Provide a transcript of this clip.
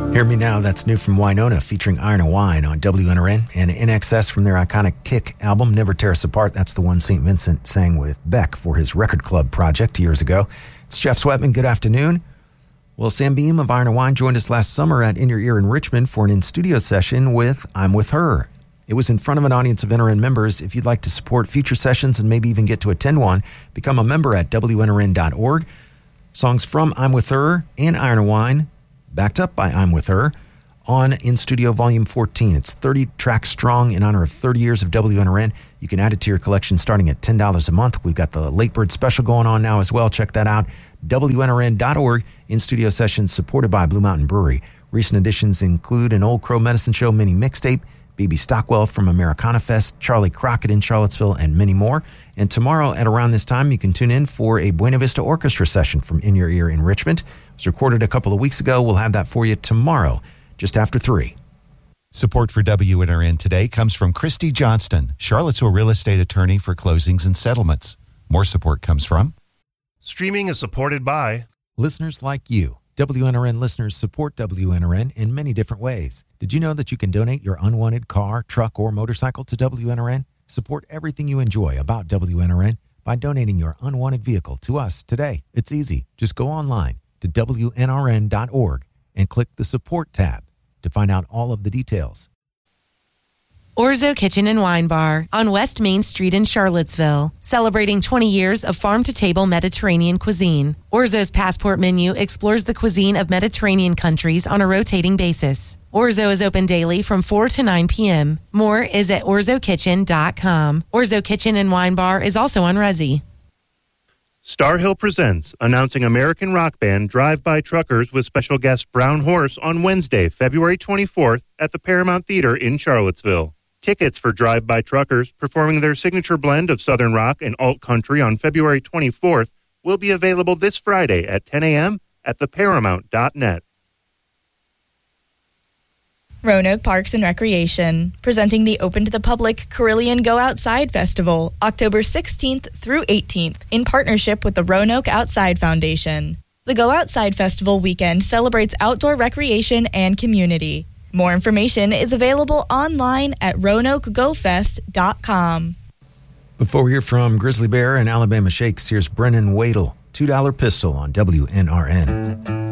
Hear Me Now, that's new from Winona, featuring Iron and Wine on WNRN, and NXS from their iconic Kick album, Never Tear Us Apart. That's the one St. Vincent sang with Beck for his Record Club project years ago. It's Jeff Sweatman. Good afternoon. Well, Sam Beam of Iron and Wine joined us last summer at In Your Ear in Richmond for an in-studio session with I'm With Her. It was in front of an audience of NRN members. If you'd like to support future sessions and maybe even get to attend one, become a member at WNRN.org. Songs from I'm With Her and Iron and Wine, backed up by I'm With Her, on In Studio Volume 14. It's 30 tracks strong in honor of 30 years of WNRN. You can add it to your collection starting at $10 a month. We've got the Late Bird Special going on now as well. Check that out. WNRN.org. In Studio Sessions supported by Blue Mountain Brewery. Recent additions include an Old Crow Medicine Show mini mixtape, BB Stockwell from Americana Fest, Charlie Crockett in Charlottesville, and many more. And tomorrow at around this time, you can tune in for a Buena Vista Orchestra session from In Your Ear in Richmond. It was recorded a couple of weeks ago. We'll have that for you tomorrow, just after 3. Support for WNRN today comes from Christy Johnston, Charlottesville real estate attorney for closings and settlements. More support comes from Streaming is supported by listeners like you. WNRN listeners support WNRN in many different ways. Did you know that you can donate your unwanted car, truck, or motorcycle to WNRN? Support everything you enjoy about WNRN by donating your unwanted vehicle to us today. It's easy. Just go online to WNRN.org and click the Support tab to find out all of the details. Orzo Kitchen and Wine Bar on West Main Street in Charlottesville, celebrating 20 years of farm-to-table Mediterranean cuisine. Orzo's Passport menu explores the cuisine of Mediterranean countries on a rotating basis. Orzo is open daily from 4 to 9 p.m. More is at orzokitchen.com. Orzo Kitchen and Wine Bar is also on Resi. Star Hill presents announcing American rock band Drive-By Truckers with special guest Brown Horse on Wednesday, February 24th at the Paramount Theater in Charlottesville. Tickets for Drive-By Truckers, performing their signature blend of Southern rock and alt country on February 24th, will be available this Friday at 10 a.m. at theparamount.net. Roanoke Parks and Recreation, presenting the open to the public Carillion Go Outside Festival, October 16th through 18th, in partnership with the Roanoke Outside Foundation. The Go Outside Festival weekend celebrates outdoor recreation and community. More information is available online at RoanokeGoFest.com. Before we hear from Grizzly Bear and Alabama Shakes, here's Brennan Wadle, $2 Pistol on WNRN.